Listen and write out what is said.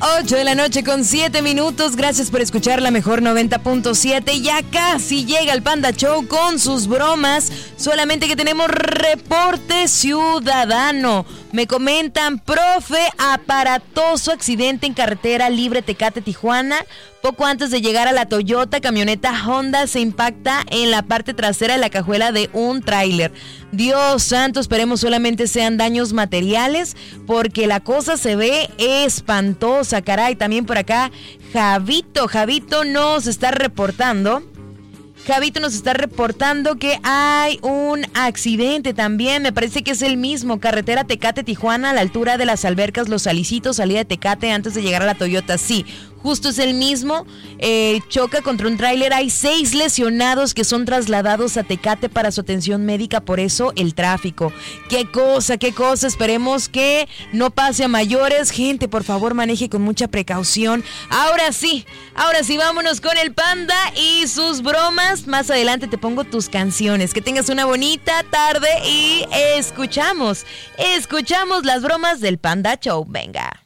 8 de la noche con 7 minutos. Gracias por escuchar la mejor 90.7. Ya casi llega el Panda Show con sus bromas. Solamente que tenemos reporte ciudadano. Me comentan, profe, aparatoso accidente en carretera libre Tecate-Tijuana. Poco antes de llegar a la Toyota, camioneta Honda se impacta en la parte trasera de la cajuela de un tráiler. Dios santo, esperemos solamente sean daños materiales, porque la cosa se ve espantosa, caray. También por acá, Javito nos está reportando. Javito nos está reportando que hay un accidente también, me parece que es el mismo, carretera Tecate-Tijuana a la altura de las albercas Los Salicitos, salida de Tecate antes de llegar a la Toyota, sí, justo es el mismo, choca contra un tráiler, hay 6 lesionados que son trasladados a Tecate para su atención médica, por eso el tráfico. Qué cosa, esperemos que no pase a mayores, gente, por favor maneje con mucha precaución. Ahora sí, vámonos con el Panda y sus bromas. Más adelante te pongo tus canciones. Que tengas una bonita tarde y escuchamos las bromas del Panda Show. Venga.